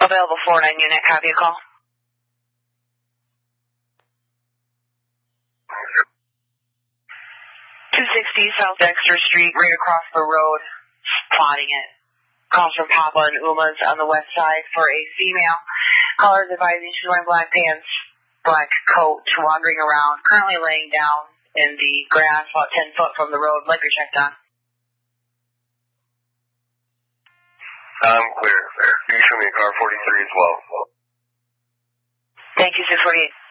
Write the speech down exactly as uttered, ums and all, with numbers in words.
Available four nine unit, copy a call. two sixty South Dexter Street, right across the road, plotting it. Calls from Papa and Uma's on the west side for a female. Callers advising she's wearing black pants, black coat, wandering around, currently laying down in the grass about ten foot from the road. Liquor checked on. I'm clear. You can show me a car forty-three as well. Thank you, six forty-eight.